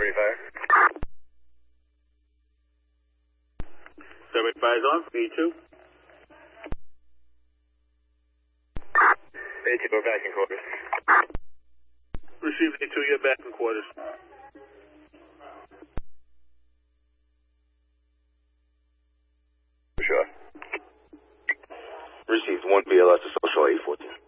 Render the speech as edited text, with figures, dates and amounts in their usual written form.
Fire. 785 is on. B2. A2, we're back in quarters. Receive A2, you're back in quarters. For sure. Received 1 BLS to Social 814.